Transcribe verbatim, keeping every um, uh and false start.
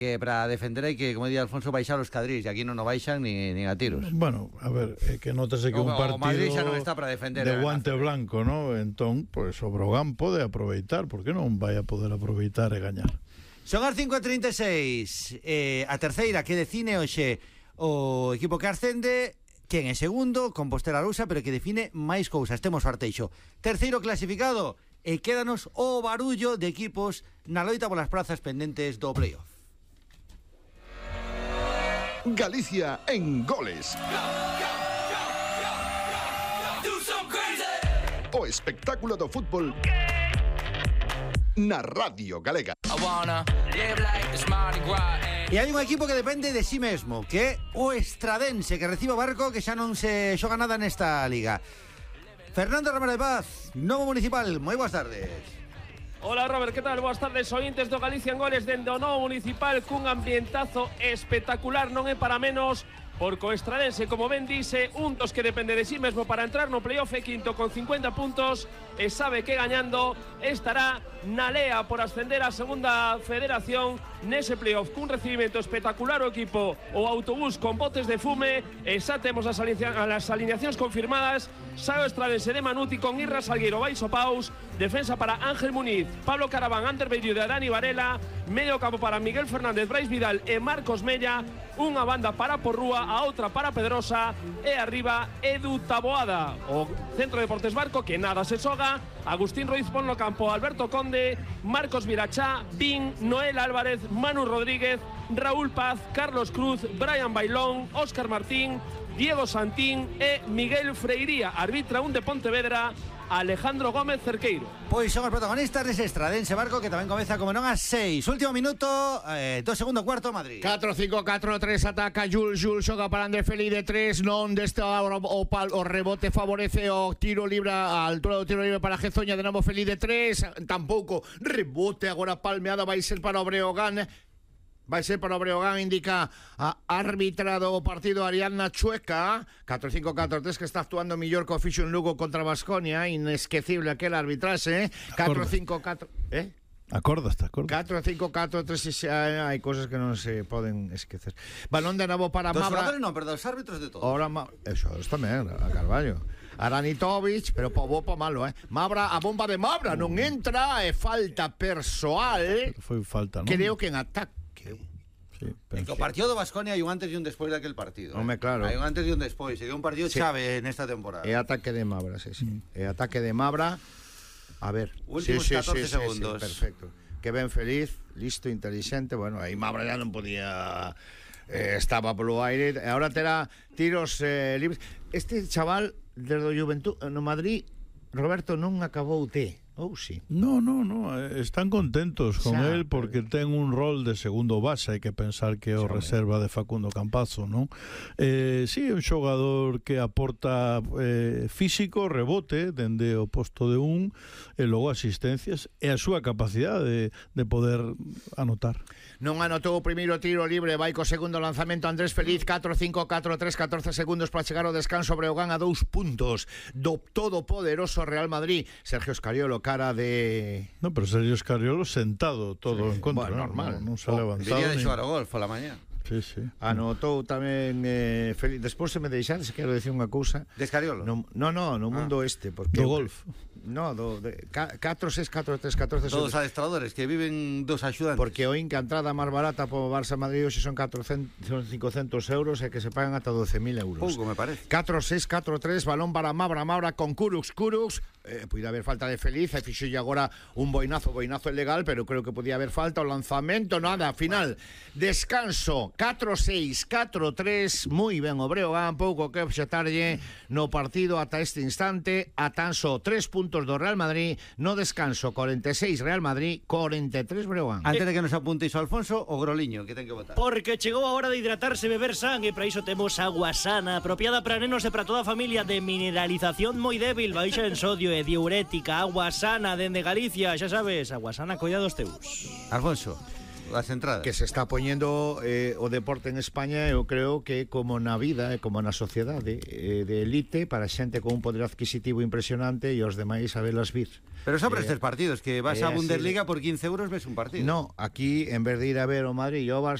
Que para defender hai que, como diría Alfonso, baixar os cadrís, e aquí non o baixan ni, ni a tiros. Bueno, a ver, é que notase que o, un partido o Madrid xa non está para defender de guante blanco, ¿no? Entón, pues o Brogan pode aproveitar, por que non vai a poder aproveitar e gañar? Son as cinco e trinta e seis, eh, a terceira que define hoxe o equipo que ascende, quen é segundo, Compostela Arousa, pero que define máis cousas. Temos o Arteixo, terceiro clasificado, e quédanos o barullo de equipos na loita polas prazas pendentes do playoff. Galicia en goles. O espectáculo do fútbol na Radio Galega. E hai un equipo que depende de sí mesmo, que é o Estradense, que recibe o Barco, que xa non se xoga nada nesta liga. Fernando Ramón de Paz, Novo Municipal, moi boas tardes. Hola Robert, que tal? Boas tardes, ointes do Galicia en Goles dende o Novo Municipal, cun ambientazo espectacular, non é para menos, porque o Estradense, como ben dice, un dos que depende de sí mesmo para entrar no playoff, é quinto con cincuenta puntos e sabe que gañando estará na lea por ascender a segunda federación nese playoff, cun recibimento espectacular o equipo, o autobús con botes de fume, e xa temos as, alineacións, as alineacións confirmadas. Sae o Estradense de Manuti con Irra Salgueiro, Baixo Paus, defensa para Ángel Muniz, Pablo Caraván, Ander Bello de Dani Varela, medio campo para Miguel Fernández, Brais Vidal e Marcos Mella, unha banda para Porrúa, a outra para Pedrosa, e arriba Edu Taboada. O Centro de Deportes Barco, que nada se xoga, Agustín Ruiz pon no campo, Alberto Conde, Marcos Virachá, Bin, Noel Álvarez, Manu Rodríguez, Raúl Paz, Carlos Cruz, Brian Bailón, Óscar Martín, Diego Santín e Miguel Freiría. Arbitra un de Pontevedra, Alejandro Gómez Cerqueiro. Pois son os protagonistas dese Estradense Barco, que tamén comeza como non as seis. Último minuto, eh, do segundo cuarto, Madrid. catro cinco catro tres, ataca Jul, Jul xoga para Ander Feli de tres, non deste o, pal, o rebote favorece o tiro libre, a altura do tiro libre para Gezoña, de novo Feli de tres, tampouco rebote, agora palmeada, vai ser para o Breogán. Vai ser para o Breogán, indica a árbitra do partido Ariadna Chueca. catro cinco catro tres, que está actuando mellor co fixo en Lugo contra Baskonia. Inesquecible aquel arbitraxe, eh? catro cinco catro... Eh? Acordaste, acordaste. catro cinco catro tres, hai cousas que non se poden esquecer. Balón de novo para dos Mabra. Dos non, pero dos árbitros de todos. Ora, ma... Eso, eso tamén, a Carballo. Aranitovic, pero po bo po malo, eh. Mabra, a bomba de Mabra non entra, e falta persoal. Foi falta, non? Creo que en ataque. Sí, en que o partido do Baskonia hai un antes e un despois daquel partido. Home, claro. Hai un antes e un despois, e un partido sí. chave nesta temporada. É ataque de Mabra, sí, sí. Mm. É ataque de Mabra. A ver, últimos sí, catorce sí, segundos. Sí, sí, perfecto. Que ben feliz, listo, inteligente. Bueno, aí Mabra ya non podía, eh, estaba polo aire. Ahora terá tiros eh, libres. Este chaval desde o Juventud no Madrid, Roberto, non acabou T. Oh, sí. No, no, no, están contentos con xa, él porque pero... ten un rol de segundo base, hai que pensar que é o xa, reserva de Facundo Campazo, non? Eh, sí, é un xogador que aporta eh, físico, rebote dende o posto de un, e logo asistencias e a súa capacidade de, de poder anotar. Non anotou o primeiro tiro libre, vai co segundo lanzamento Andrés Feliz, catro cinco catro tres, catorce segundos para chegar ao descanso. Breogán a dous puntos do todopoderoso Real Madrid. Sergio Escariolo, cara de... No, pero Sergio Escariolo sentado todo sí, en contra, bueno, normal. Non, non se ha levantado. Diría de ni... xogar o golf a la mañá. Sí, sí. Anotou tamén eh, Feliz. Despois se me deixar, se quero decir unha cousa. De Escariolo? No, no, no, no mundo ah. este, porque do golf. No, do de catro seis catro tres catorce. Todos os adestradores que viven dos axudantes. Porque o Inca a entrada máis barata po Barça Madrid hoxe son cincocentos euros e que se pagan ata doce mil euros. Pouco, me parece. catro seis catro tres, balón para Mabra, Mabra con Curux, Curux. Eh, podía haber falta de Feliz, e fixo agora un boinazo, boinazo ilegal, pero creo que podía haber falta o lanzamento, nada, final. Descanso, catro seis catro tres, moi ben o Breogán, pouco que obxetarlle no partido ata este instante, a tan só tres puntos do Real Madrid, no descanso cuarenta e seis Real Madrid, cuarenta e tres Breogán. Antes de que nos apunte iso Alfonso, o Groliño, que ten que votar. Porque chegou a hora de hidratarse e beber sang, e para iso temos agua sana, apropiada para nenos e para toda a familia, de mineralización moi débil, baixa en sodio e diurética. Agua sana dende Galicia, xa sabes, agua sana, colla dos teus. Alfonso. las entradas. Que se está poñendo eh, o deporte en España, eu creo que como na vida e como na sociedade eh, de elite, para xente con un poder adquisitivo impresionante e os demais a velas vir. Pero sobre Eh, estes partidos, que vas eh, a así Bundesliga por quince euros ves un partido. No, aquí en vez de ir a ver o Madrid e o Barça,